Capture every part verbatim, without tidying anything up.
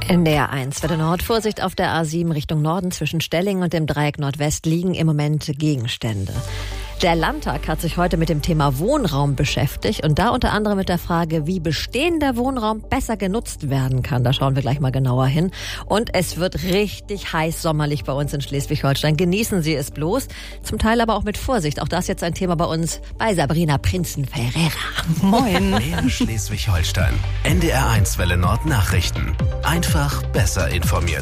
N D R eins, Welle Nord, Vorsicht auf der A sieben Richtung Norden zwischen Stellingen und dem Dreieck Nordwest liegen im Moment Gegenstände. Der Landtag hat sich heute mit dem Thema Wohnraum beschäftigt und da unter anderem mit der Frage, wie bestehender Wohnraum besser genutzt werden kann. Da schauen wir gleich mal genauer hin. Und es wird richtig heiß sommerlich bei uns in Schleswig-Holstein. Genießen Sie es bloß, zum Teil aber auch mit Vorsicht. Auch das jetzt ein Thema bei uns bei Sabrina Prinzen-Ferreira. Moin. Mehr Schleswig-Holstein. N D R eins Welle Nord Nachrichten. Einfach besser informiert.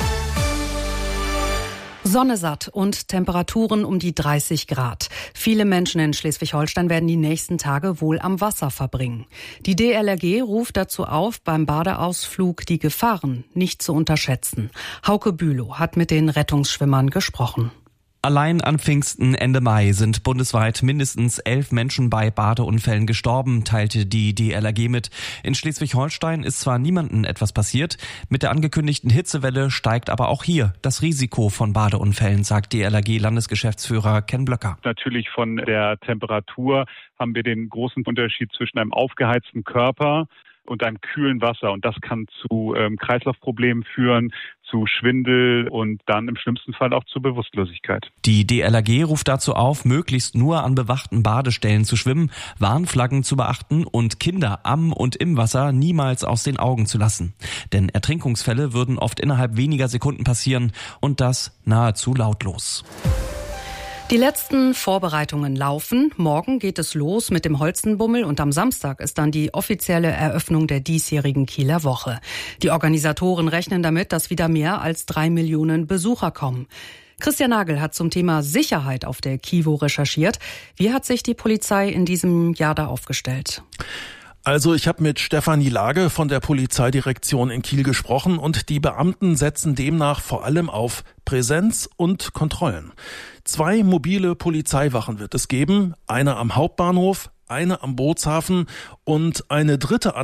Sonne satt und Temperaturen um die dreißig Grad. Viele Menschen in Schleswig-Holstein werden die nächsten Tage wohl am Wasser verbringen. Die D L R G ruft dazu auf, beim Badeausflug die Gefahren nicht zu unterschätzen. Hauke Bülow hat mit den Rettungsschwimmern gesprochen. Allein an Pfingsten Ende Mai sind bundesweit mindestens elf Menschen bei Badeunfällen gestorben, teilte die D L R G mit. In Schleswig-Holstein ist zwar niemandem etwas passiert, mit der angekündigten Hitzewelle steigt aber auch hier das Risiko von Badeunfällen, sagt D L R G-Landesgeschäftsführer Ken Blöcker. Natürlich von der Temperatur haben wir den großen Unterschied zwischen einem aufgeheizten Körper und einem kühlen Wasser. Und das kann zu ähm, Kreislaufproblemen führen, zu Schwindel und dann im schlimmsten Fall auch zu Bewusstlosigkeit. Die D L R G ruft dazu auf, möglichst nur an bewachten Badestellen zu schwimmen, Warnflaggen zu beachten und Kinder am und im Wasser niemals aus den Augen zu lassen. Denn Ertrinkungsfälle würden oft innerhalb weniger Sekunden passieren und das nahezu lautlos. Die letzten Vorbereitungen laufen. Morgen geht es los mit dem Holstenbummel und am Samstag ist dann die offizielle Eröffnung der diesjährigen Kieler Woche. Die Organisatoren rechnen damit, dass wieder mehr als drei Millionen Besucher kommen. Christian Nagel hat zum Thema Sicherheit auf der KIWO recherchiert. Wie hat sich die Polizei in diesem Jahr da aufgestellt? Also ich habe mit Stefanie Lage von der Polizeidirektion in Kiel gesprochen und die Beamten setzen demnach vor allem auf Präsenz und Kontrollen. Zwei mobile Polizeiwachen wird es geben, eine am Hauptbahnhof, eine am Bootshafen und eine dritte